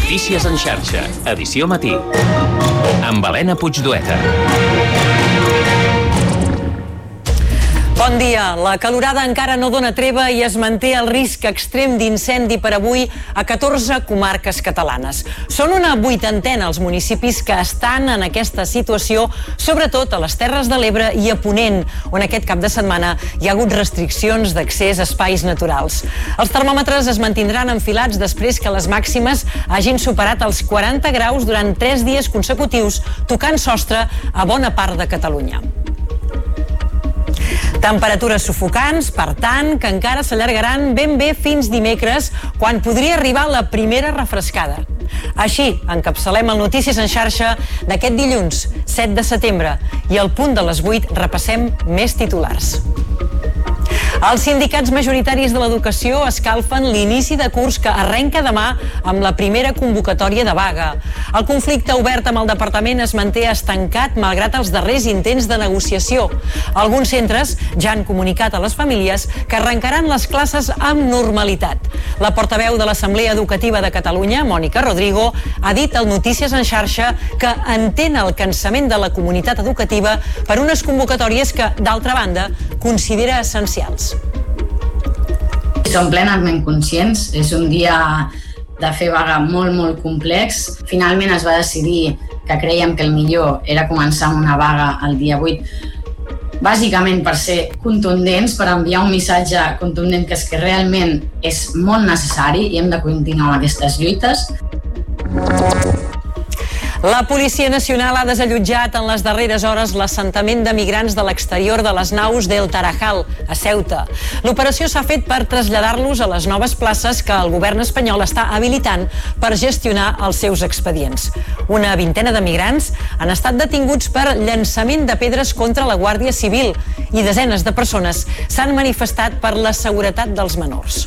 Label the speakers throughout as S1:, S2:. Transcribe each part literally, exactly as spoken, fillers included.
S1: Notícies en xarxa, edició matí, amb Helena Puigdueta.
S2: Bon dia. La calorada encara no dona treva i es manté el risc extrem d'incendi per avui a catorze comarques catalanes. Són una vuitantena els municipis que estan en aquesta situació, sobretot a les Terres de l'Ebre i a Ponent, on aquest cap de setmana hi ha hagut restriccions d'accés a espais naturals. Els termòmetres es mantindran enfilats després que les màximes hagin superat els quaranta graus durant tres dies consecutius, tocant sostre a bona part de Catalunya. Temperatures sufocants, per tant, que encara s'allargaran ben bé fins dimecres, quan podria arribar la primera refrescada. Així, encapçalem el Notícies en xarxa d'aquest dilluns, set de setembre, i al punt de les vuit repassem més titulars. Els sindicats majoritaris de l'educació escalfen l'inici de curs que arrenca demà amb la primera convocatòria de vaga. El conflicte obert amb el departament es manté estancat malgrat els darrers intents de negociació. Alguns centres ja han comunicat a les famílies que arrencaran les classes amb normalitat. La portaveu de l'Assemblea Educativa de Catalunya, Mònica Rodrigo, ha dit al Notícies en xarxa que entén el cansament de la comunitat educativa per unes convocatòries que, d'altra banda, considera essencials.
S3: Som plenament conscients, és un dia de fer vaga molt, molt complex. Finalment es va decidir que creiem que el millor era començar amb una vaga el dia vuit, bàsicament per ser contundents, per enviar un missatge contundent que és que realment és molt necessari i hem de continuar amb aquestes lluites.
S2: La Policia Nacional ha desallotjat en les darreres hores l'assentament de migrants de l'exterior de les naus del Tarajal, a Ceuta. L'operació s'ha fet per traslladar-los a les noves places que el govern espanyol està habilitant per gestionar els seus expedients. Una vintena de migrants han estat detinguts per llançament de pedres contra la Guàrdia Civil i desenes de persones s'han manifestat per la seguretat dels menors.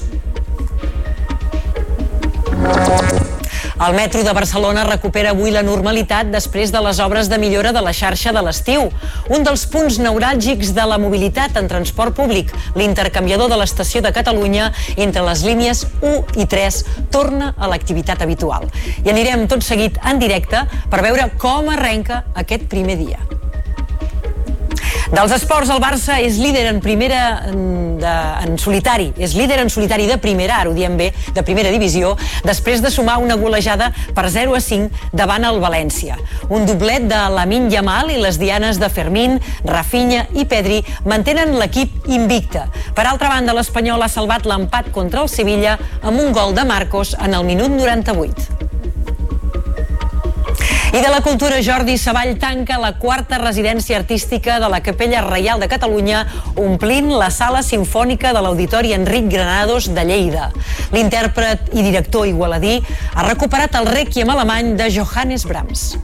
S2: El metro de Barcelona recupera avui la normalitat després de les obres de millora de la xarxa de l'estiu. Un dels punts neuràlgics de la mobilitat en transport públic, l'intercanviador de l'estació de Catalunya entre les línies u i tres, torna a l'activitat habitual. I anirem tot seguit en directe per veure com arrenca aquest primer dia. Dels esports, el Barça és líder en primera de, en solitari, és líder en solitari de primera, ara ho diem bé, de primera divisió, després de sumar una golejada per zero a cinc davant el València. Un doblet de Lamine Yamal i les dianes de Fermín, Rafinha i Pedri mantenen l'equip invicte. Per altra banda, l'Espanyol ha salvat l'empat contra el Sevilla amb un gol de Marcos en el minut noranta-vuit. I de la cultura, Jordi Savall tanca la quarta residència artística de la Capella Reial de Catalunya, omplint la sala simfònica de l'Auditori Enric Granados de Lleida. L'intèrpret i director igualadí ha recuperat el rèquiem alemany de Johannes Brahms.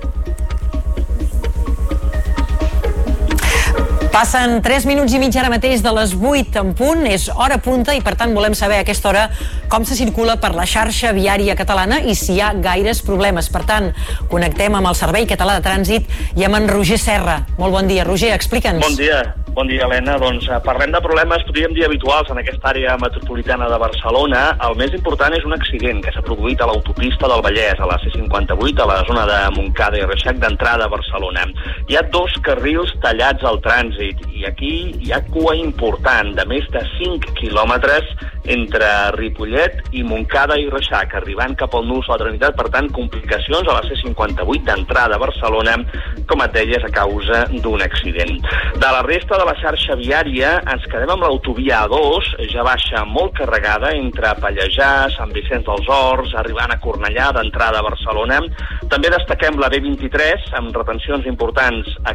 S2: Passen tres minuts i mig ara mateix de les vuit en punt, és hora punta i per tant volem saber a aquesta hora com se circula per la xarxa viària catalana i si hi ha gaires problemes. Per tant, connectem amb el Servei Català de Trànsit i amb en Roger Serra. Molt bon dia, Roger, explica'ns.
S4: Bon dia. Bon dia, Helena. Doncs parlem de problemes, podríem dir, habituals en aquesta àrea metropolitana de Barcelona. El més important és un accident que s'ha produït a l'autopista del Vallès, a la C cinquanta-vuit, a la zona de Montcada i Reixac d'entrada a Barcelona. Hi ha dos carrils tallats al trànsit i aquí hi ha cua important de més de cinc quilòmetres entre Ripollet i Montcada i Reixac, arribant cap al nus a la Trinitat. Per tant, complicacions a la C cinquanta-vuit d'entrada a Barcelona, com et deies, a causa d'un accident. De la resta de la xarxa viària ens quedem amb l'autovia A dos, ja baixa molt carregada entre Pallejà, Sant Vicenç dels Horts, arribant a Cornellà d'entrada a Barcelona. També destaquem la B vint-i-tres amb retencions importants a